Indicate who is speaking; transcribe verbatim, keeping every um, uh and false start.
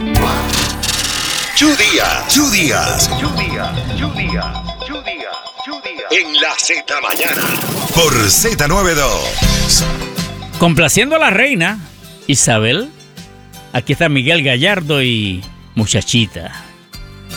Speaker 1: Chu Díaz, Chu Díaz,
Speaker 2: Chu Díaz, Chu Díaz, Chu Díaz, Chu Díaz.
Speaker 1: en la Z Mañana, por Z noventa y dos.
Speaker 3: Complaciendo a la reina Isabel, aquí está Miguel Gallardo y Muchachita.